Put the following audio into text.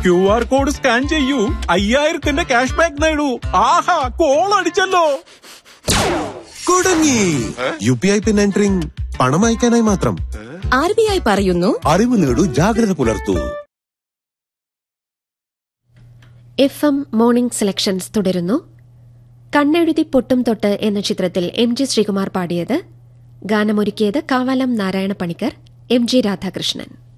QR code scan ചെയ്യൂ, 5000 cash back നേടൂ. ആഹാ, call അടിച്ചല്ലോ. കുടുങ്ങി. UPI പിൻ എൻട്രിങ് പണം അയക്കാനായി മാത്രം. RBI പറയുന്നു, അറിവ് നേടൂ, ജാഗ്രത പുലർത്തൂ. FM മോർണിംഗ് സെലക്ഷൻസ് തുടരുന്നു. കണ്ണെഴുതി പൊട്ടും തൊട്ട് എന്ന ചിത്രത്തിൽ MG ശ്രീകുമാർ പാടിയത്, ഗാനമൊരുക്കിയത് കാവാലം നാരായണ പണിക്കർ, MG രാധാകൃഷ്ണൻ.